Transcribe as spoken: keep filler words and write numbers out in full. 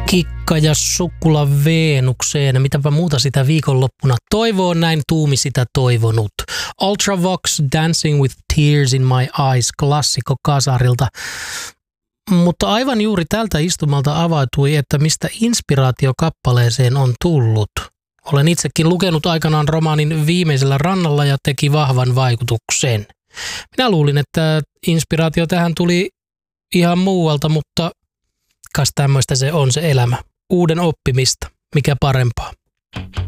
Kikka ja Sukkula Veenukseen. Mitäpä muuta sitä viikonloppuna toivoo, näin tuumi sitä toivonut. Ultravox, Dancing with Tears in My Eyes, klassikko kasarilta. Mutta aivan juuri tältä istumalta avautui, että mistä inspiraatio kappaleeseen on tullut. Olen itsekin lukenut aikanaan romaanin Viimeisellä rannalla ja teki vahvan vaikutuksen. Minä luulin, että inspiraatio tähän tuli ihan muualta, mutta kas tämmöistä se on se elämä. Uuden oppimista. Mikä parempaa.